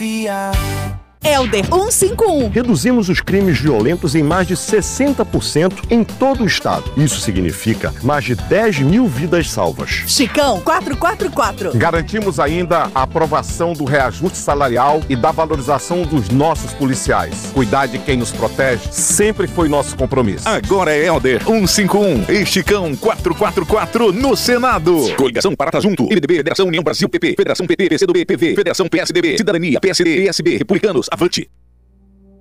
confiar. Helder 151. Reduzimos os crimes violentos em mais de 60% em todo o estado. Isso significa mais de 10 mil vidas salvas. Chicão 444. Garantimos ainda a aprovação do reajuste salarial e da valorização dos nossos policiais. Cuidar de quem nos protege sempre foi nosso compromisso. Agora é Helder 151 e Chicão 444 no Senado. Coligação Parata Junto, MDB, Federação União Brasil, PP, Federação PT, PCdoB, PV, Federação PSDB, Cidadania, PSD, PSB, Republicanos, avante.